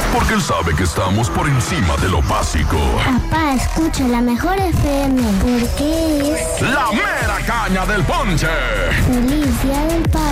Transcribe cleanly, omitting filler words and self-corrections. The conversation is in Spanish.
Porque él sabe que estamos por encima de lo básico. Papá, escucha la mejor FM. Porque es La mera caña del ponche. Feliz Día del Padre.